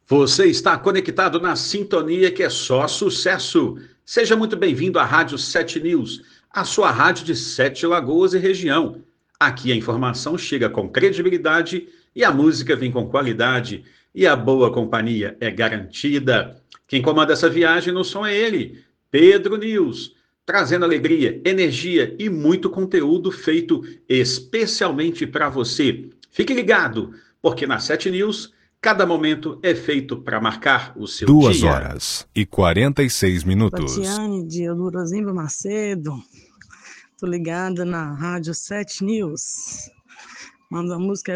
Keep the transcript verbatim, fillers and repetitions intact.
Você está conectado na sintonia que é só sucesso. Seja muito bem-vindo à Rádio Sete News, a sua rádio de Sete Lagoas e região. Aqui a informação chega com credibilidade e a música vem com qualidade e a boa companhia é garantida. Quem comanda essa viagem no som é ele, Pedro News, trazendo alegria, energia e muito conteúdo feito especialmente para você. Fique ligado, porque na Sete News cada momento é feito para marcar o seu Duas dia. horas e quarenta e seis minutos. Tatiane de Eudorozimba Macedo, tô ligada na Rádio Sete News. Manda a música